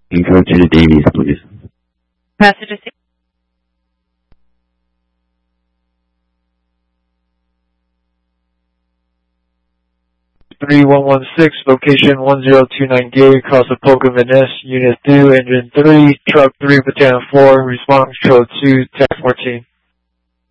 Can code to the Davies, please. Passenger seat. location 1029 Gate, across the Polka Venice, Unit 2, Engine 3, Truck 3, Battalion 4, response code 2, TAC 14.